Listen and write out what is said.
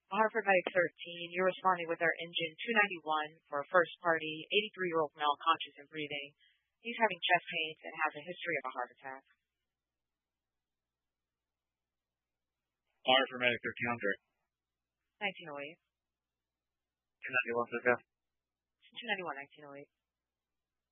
Hartford Medic 13, you're responding with our engine 291 for a first party, 83-year-old male conscious and breathing. He's having chest pains and has a history of a heart attack. Hartford Medic 1300. 1908. 291 for the 291, 1908.